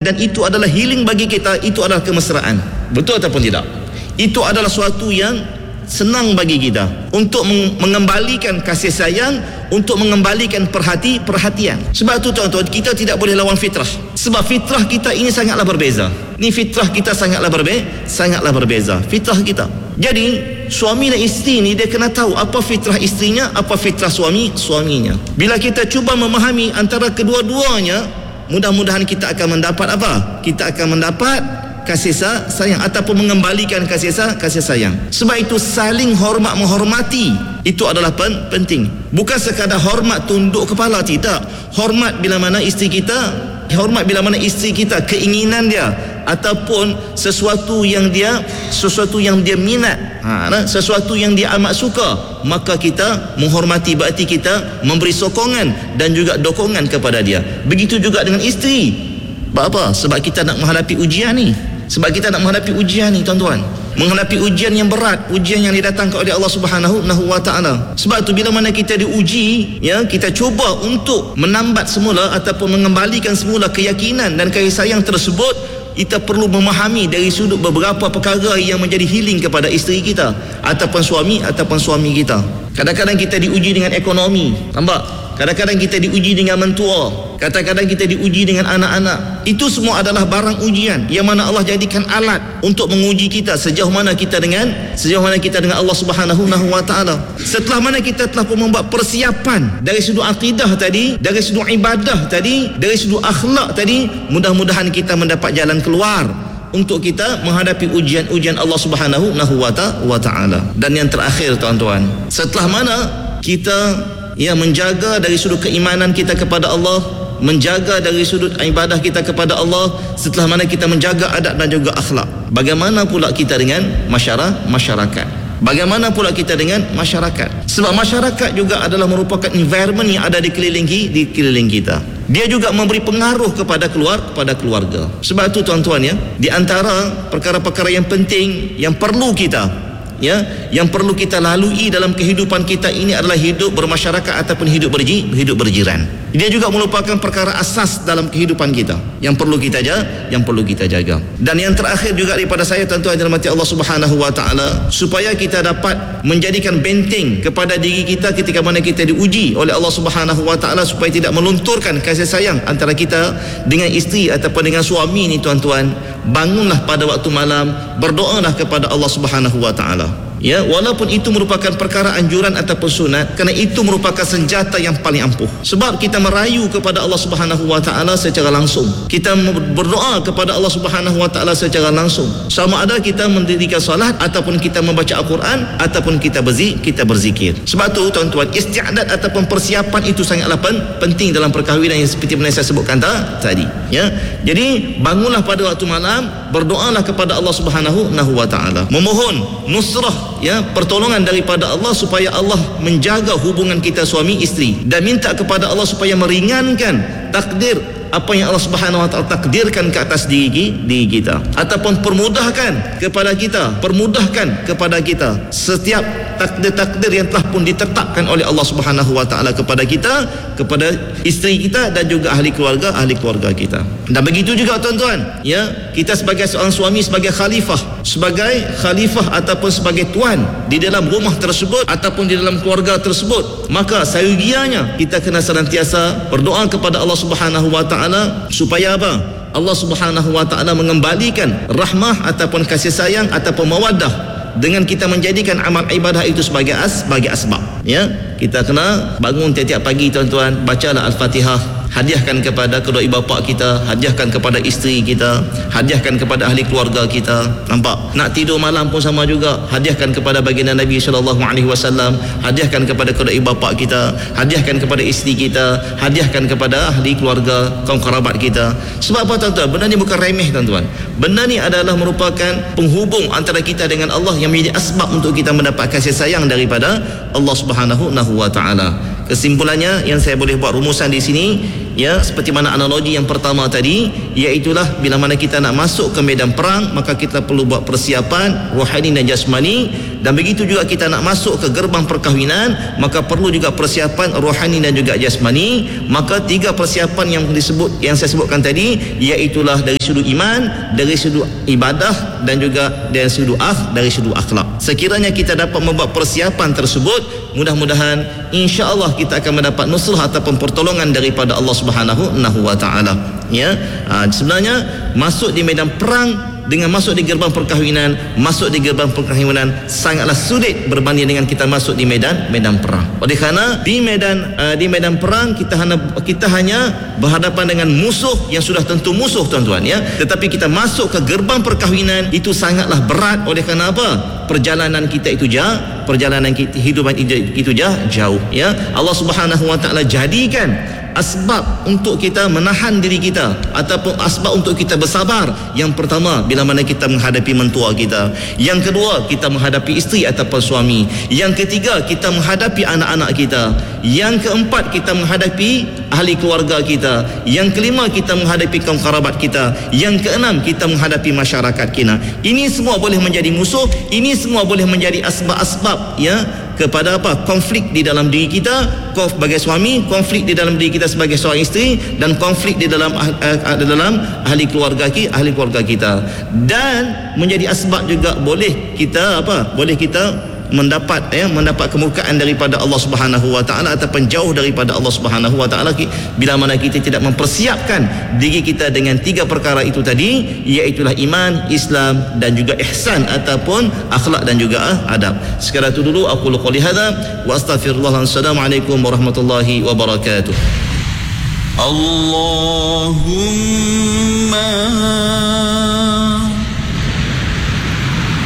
dan itu adalah healing bagi kita, itu adalah kemesraan. Betul ataupun tidak? Itu adalah suatu yang senang bagi kita untuk mengembalikan kasih sayang, untuk mengembalikan perhatian. Sebab itu tuan-tuan, kita tidak boleh lawan fitrah. Sebab fitrah kita ini sangatlah berbeza. Ni fitrah kita sangatlah berbeza. Fitrah kita. Jadi suami dan isteri ni dia kena tahu apa fitrah isterinya, apa fitrah suaminya. Bila kita cuba memahami antara kedua-duanya, mudah-mudahan kita akan mendapat apa? Kita akan mendapat kasih sayang ataupun mengembalikan kasih sayang. Sebab itu saling hormat menghormati itu adalah penting. Bukan sekadar hormat tunduk kepala, tidak. Hormat bila mana isteri kita keinginan dia ataupun sesuatu yang dia minat, sesuatu yang dia amat suka, maka kita menghormati, berarti kita memberi sokongan dan juga dokongan kepada dia. Begitu juga dengan isteri. Apa? Sebab kita nak menghadapi ujian ni. Tuan-tuan, menghadapi ujian yang berat, ujian yang didatangkan oleh Allah Subhanahu wa taala. Sebab tu bila mana kita diuji, ya, kita cuba untuk menambat semula ataupun mengembalikan semula keyakinan dan kasih sayang tersebut, kita perlu memahami dari sudut beberapa perkara yang menjadi healing kepada isteri kita ataupun suami kita. Kadang-kadang kita diuji dengan ekonomi, nampak? Kadang-kadang kita diuji dengan mentua, kadang-kadang kita diuji dengan anak-anak. Itu semua adalah barang ujian yang mana Allah jadikan alat untuk menguji kita sejauh mana kita dengan Allah Subhanahu wa taala. Setelah mana kita telah pun membuat persiapan dari sudut akidah tadi, dari sudut ibadah tadi, dari sudut akhlak tadi, mudah-mudahan kita mendapat jalan keluar untuk kita menghadapi ujian-ujian Allah Subhanahu wa taala. Dan yang terakhir tuan-tuan, setelah mana kita menjaga dari sudut keimanan kita kepada Allah, menjaga dari sudut ibadah kita kepada Allah, setelah mana kita menjaga adab dan juga akhlak, bagaimana pula kita dengan masyarakat? Bagaimana pula kita dengan masyarakat? Sebab masyarakat juga adalah merupakan environment yang ada di keliling kita. Dia juga memberi pengaruh kepada keluarga. Sebab itu tuan-tuan, ya, di antara perkara-perkara yang penting yang perlu kita lalui dalam kehidupan kita ini adalah hidup bermasyarakat ataupun hidup berjiran. Dia juga merupakan perkara asas dalam kehidupan kita yang perlu kita jaga. Dan yang terakhir juga daripada saya, tuan-tuan yang dirahmati Allah Subhanahu wa taala, supaya kita dapat menjadikan benteng kepada diri kita ketika mana kita diuji oleh Allah Subhanahu wa taala, supaya tidak melunturkan kasih sayang antara kita dengan isteri ataupun dengan suami ni, tuan-tuan, bangunlah pada waktu malam, berdoalah kepada Allah Subhanahu wa taala. Ya, walaupun itu merupakan perkara anjuran ataupun sunat, kerana itu merupakan senjata yang paling ampuh. Sebab kita merayu kepada Allah Subhanahu wa taala secara langsung. Kita berdoa kepada Allah Subhanahu wa taala secara langsung. Sama ada kita mendirikan salat ataupun kita membaca Al-Quran ataupun kita berzikir. Sebab tu tuan-tuan, isti'adat ataupun persiapan itu sangatlah penting dalam perkahwinan yang seperti mana saya sebutkan tadi. Ya. Jadi bangunlah pada waktu malam, berdoalah kepada Allah Subhanahu wa taala, memohon nusrah, ya, pertolongan daripada Allah supaya Allah menjaga hubungan kita suami isteri, dan minta kepada Allah supaya meringankan takdir apa yang Allah Subhanahu wa taala takdirkan ke atas diri kita, ataupun permudahkan kepada kita setiap takdir-takdir yang telah pun ditetapkan oleh Allah Subhanahu wa taala kepada kita, kepada isteri kita dan juga ahli keluarga kita. Dan begitu juga tuan-tuan, ya, kita sebagai seorang suami, sebagai khalifah ataupun sebagai tuan di dalam rumah tersebut ataupun di dalam keluarga tersebut, maka sayugianya kita kena senantiasa berdoa kepada Allah Subhanahu wa taala supaya apa? Allah Subhanahu wa taala mengembalikan rahmah ataupun kasih sayang ataupun mawaddah dengan kita menjadikan amal ibadah itu sebagai asbab. Ya, kita kena bangun tiap-tiap pagi, tuan-tuan, bacalah Al-Fatihah, hadiahkan kepada kedua ibu bapa kita, hadiahkan kepada isteri kita, hadiahkan kepada ahli keluarga kita. Nampak? Nak tidur malam pun sama juga, hadiahkan kepada baginda Nabi sallallahu alaihi wasallam, hadiahkan kepada kedua ibu bapa kita, hadiahkan kepada isteri kita, hadiahkan kepada ahli keluarga, kaum kerabat kita. Sebab apa, tuan-tuan? Benda ni bukan remeh, tuan-tuan. Benda ni adalah merupakan penghubung antara kita dengan Allah yang menjadi asbab untuk kita mendapat kasih sayang daripada Allah Subhanahu wa taala. Kesimpulannya yang saya boleh buat rumusan di sini, Ya, seperti mana analogi yang pertama tadi, iaitulah bila mana kita nak masuk ke medan perang, maka kita perlu buat persiapan rohani dan jasmani. Dan begitu juga kita nak masuk ke gerbang perkahwinan, maka perlu juga persiapan rohani dan juga jasmani. Maka 3 persiapan yang saya sebutkan tadi, iaitulah dari sudut iman, dari sudut ibadah, dan juga dari sudut dari sudut akhlak. Sekiranya kita dapat membuat persiapan tersebut, mudah-mudahan insya-Allah kita akan mendapat nusrah ataupun pertolongan daripada Allah Subhanahu wa taala. Ya, sebenarnya masuk di medan perang dengan masuk di gerbang perkahwinan, masuk di gerbang perkahwinan sangatlah sulit berbanding dengan kita masuk di medan perang. Oleh kerana di medan perang kita hanya berhadapan dengan musuh yang sudah tentu musuh, tuan-tuan, ya. Tetapi kita masuk ke gerbang perkahwinan itu sangatlah berat. Oleh kerana apa? Perjalanan kita itu hidupan itu jauh, ya. Allah Subhanahu wa taala jadikan asbab untuk kita menahan diri kita ataupun asbab untuk kita bersabar. Yang pertama, bila mana kita menghadapi mentua kita. Yang kedua, kita menghadapi isteri ataupun suami. Yang ketiga, kita menghadapi anak-anak kita. Yang keempat, kita menghadapi ahli keluarga kita. Yang kelima, kita menghadapi kaum kerabat kita. Yang keenam, kita menghadapi masyarakat kita. Ini semua boleh menjadi musuh. Ini semua boleh menjadi asbab-asbab, ya, kepada apa? Konflik di dalam diri kita, sebagai suami, konflik di dalam diri kita sebagai seorang isteri, dan konflik di dalam ahli keluarga kita. Dan menjadi asbab juga boleh kita mendapat kemurkaan daripada Allah Subhanahu wa taala ataupun jauh daripada Allah Subhanahu wa taala bila mana kita tidak mempersiapkan diri kita dengan 3 perkara itu tadi, iaitulah iman, Islam dan juga ihsan ataupun akhlak dan juga adab. Sekadar itu dulu aku qouli hadza wa astaghfirullah. Assalamualaikum warahmatullahi wabarakatuh. Allahumma